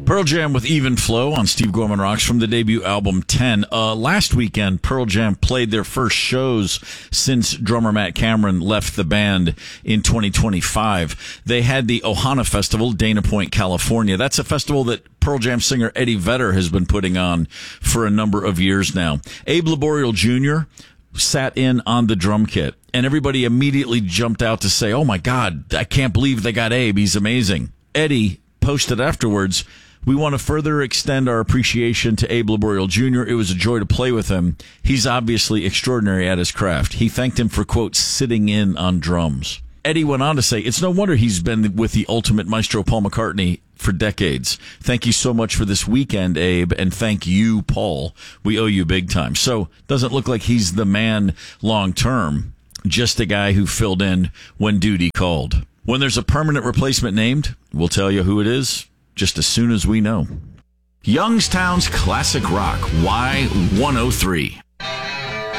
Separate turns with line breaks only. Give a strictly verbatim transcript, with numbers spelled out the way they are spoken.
Pearl Jam with Even Flow on Steve Gorman Rocks from the debut album ten. Uh, last weekend, Pearl Jam played their first shows since drummer Matt Cameron left the band in twenty twenty-five. They had the Ohana Festival, Dana Point, California. That's a festival that Pearl Jam singer Eddie Vedder has been putting on for a number of years now. Abe Laboriel Junior sat in on the drum kit, and everybody immediately jumped out to say, "Oh my God, I can't believe they got Abe. He's amazing." Eddie posted afterwards, "We want to further extend our appreciation to Abe Laboriel Junior It was a joy to play with him. He's obviously extraordinary at his craft." He thanked him for, quote, sitting in on drums. Eddie went on to say, "It's no wonder he's been with the ultimate maestro Paul McCartney for decades. Thank you so much for this weekend, Abe, and thank you, Paul. We owe you big time." So doesn't look like he's the man long term, just a guy who filled in when duty called. When there's a permanent replacement named, we'll tell you who it is just as soon as we know. Youngstown's Classic Rock, Y one oh three.